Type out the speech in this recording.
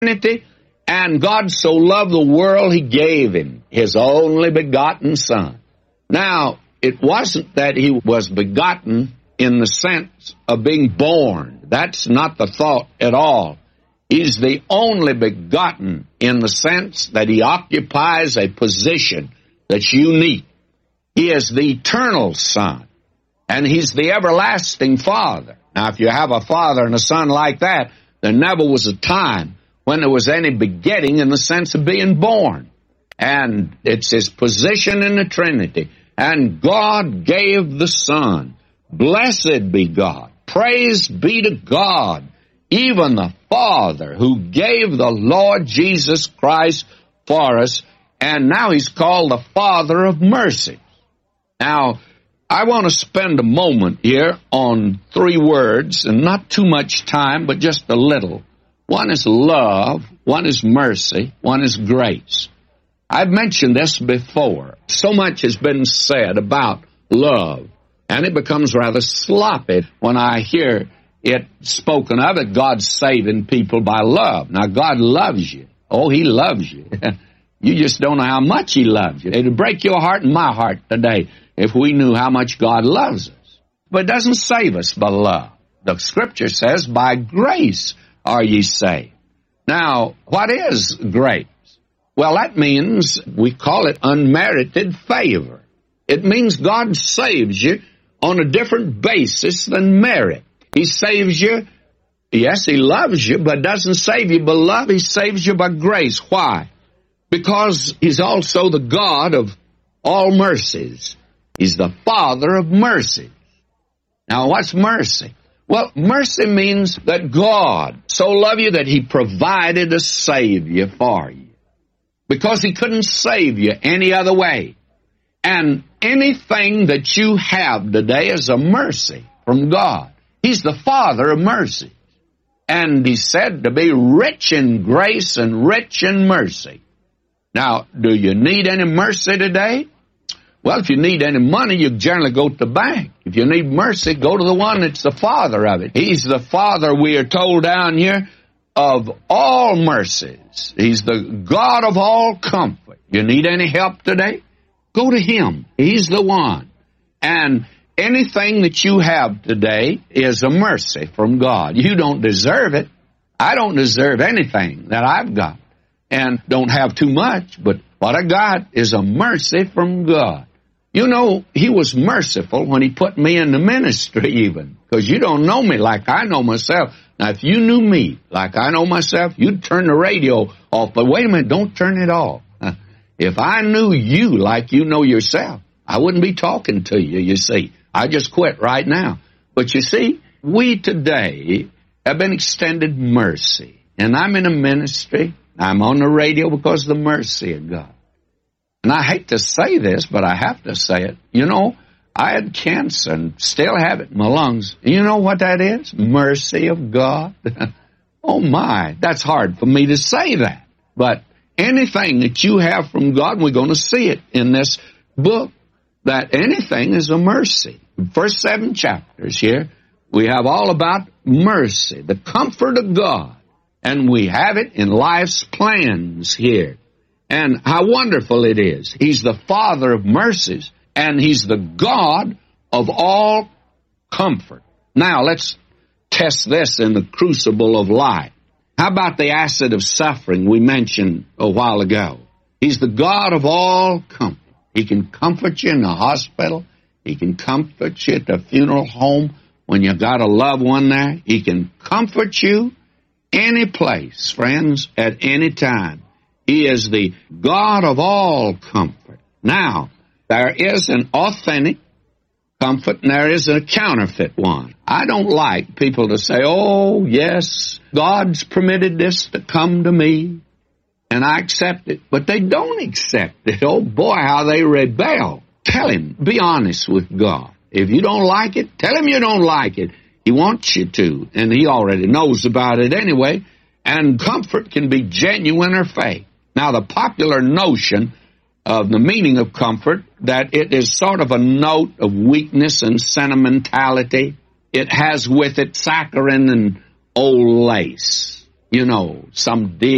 Trinity. And God so loved the world, He gave Him His only begotten Son. Now, it wasn't that He was begotten in the sense of being born. That's not the thought at all. He's the only begotten in the sense that He occupies a position that's unique. He is the eternal Son, and He's the everlasting Father. Now, if you have a Father and a Son like that, there never was a time when there was any begetting in the sense of being born. And it's His position in the Trinity. And God gave the Son. Blessed be God. Praise be to God, even the Father who gave the Lord Jesus Christ for us. And now He's called the Father of mercy. Now, I want to spend a moment here on three words, and not too much time, but just a little. One is love, one is mercy, one is grace. I've mentioned this before. So much has been said about love, and it becomes rather sloppy when I hear it spoken of, that God's saving people by love. Now, God loves you. Oh, He loves you. You just don't know how much He loves you. It would break your heart and my heart today if we knew how much God loves us. But it doesn't save us by love. The Scripture says, by grace are ye saved. Now, what is grace? Well, that means, we call it unmerited favor. It means God saves you on a different basis than merit. He saves you, yes, He loves you, but doesn't save you by love. He saves you by grace. Why? Because He's also the God of all mercies. He's the Father of mercies. Now, what's mercy? Well, mercy means that God so loved you that He provided a Savior for you, because He couldn't save you any other way. And anything that you have today is a mercy from God. He's the Father of mercy. And He's said to be rich in grace and rich in mercy. Now, do you need any mercy today? Well, if you need any money, you generally go to the bank. If you need mercy, go to the one that's the Father of it. He's the Father, we are told down here, of all mercies. He's the God of all comfort. You need any help today? Go to Him. He's the one. And anything that you have today is a mercy from God. You don't deserve it. I don't deserve anything that I've got, and don't have too much, but what I got is a mercy from God. You know, He was merciful when He put me in the ministry even, because you don't know me like I know myself. Now, if you knew me like I know myself, you'd turn the radio off. But wait a minute, don't turn it off. If I knew you like you know yourself, I wouldn't be talking to you, you see. I just quit right now. But you see, we today have been extended mercy. And I'm in a ministry. I'm on the radio because of the mercy of God. And I hate to say this, but I have to say it. You know, I had cancer and still have it in my lungs. You know what that is? Mercy of God. Oh, my. That's hard for me to say that. But anything that you have from God, we're going to see it in this book, that anything is a mercy. The first 7 chapters here, we have all about mercy, the comfort of God. And we have it in life's plans here. And how wonderful it is. He's the Father of mercies, and He's the God of all comfort. Now, let's test this in the crucible of life. How about the acid of suffering we mentioned a while ago? He's the God of all comfort. He can comfort you in the hospital. He can comfort you at the funeral home when you got a loved one there. He can comfort you any place, friends, at any time. He is the God of all comfort. Now, there is an authentic comfort and there is a counterfeit one. I don't like people to say, oh, yes, God's permitted this to come to me, and I accept it. But they don't accept it. Oh, boy, how they rebel. Tell Him, be honest with God. If you don't like it, tell Him you don't like it. He wants you to, and He already knows about it anyway. And comfort can be genuine or fake. Now, the popular notion of the meaning of comfort, that it is sort of a note of weakness and sentimentality. It has with it saccharine and old lace. You know, some dear